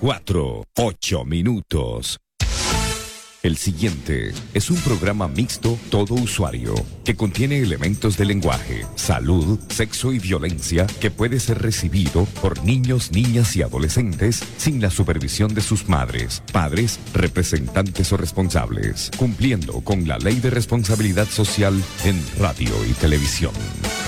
8:08. El siguiente es un programa mixto todo usuario que contiene elementos de lenguaje, salud, sexo y violencia que puede ser recibido por niños, niñas y adolescentes sin la supervisión de sus madres, padres, representantes o responsables, cumpliendo con la Ley de Responsabilidad Social en radio y televisión.